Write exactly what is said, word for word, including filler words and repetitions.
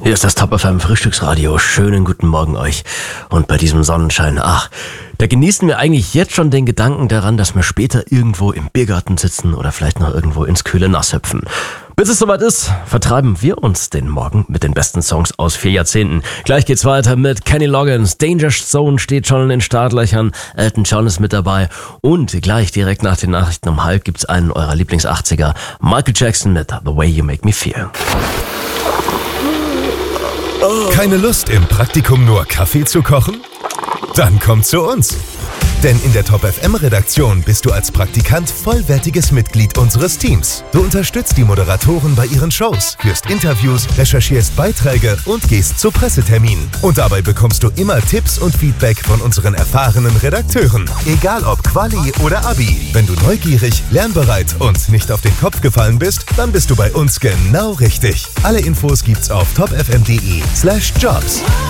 Hier ist das Top F M Frühstücksradio. Schönen guten Morgen euch. Und bei diesem Sonnenschein, ach, da genießen wir eigentlich jetzt schon den Gedanken daran, dass wir später irgendwo im Biergarten sitzen oder vielleicht noch irgendwo ins kühle Nass hüpfen. Bis es soweit ist, vertreiben wir uns den Morgen mit den besten Songs aus vier Jahrzehnten. Gleich geht's weiter mit Kenny Loggins. Danger Zone steht schon in den Startlöchern. Elton John ist mit dabei. Und gleich direkt nach den Nachrichten um halb gibt's einen eurer Lieblings-achtziger. Michael Jackson mit The Way You Make Me Feel. Keine Lust, im Praktikum nur Kaffee zu kochen? Dann komm zu uns. Denn in der Top F M-Redaktion bist du als Praktikant vollwertiges Mitglied unseres Teams. Du unterstützt die Moderatoren bei ihren Shows, führst Interviews, recherchierst Beiträge und gehst zu Presseterminen. Und dabei bekommst du immer Tipps und Feedback von unseren erfahrenen Redakteuren. Egal ob Quali oder Abi. Wenn du neugierig, lernbereit und nicht auf den Kopf gefallen bist, dann bist du bei uns genau richtig. Alle Infos gibt's auf topfm.de slash jobs.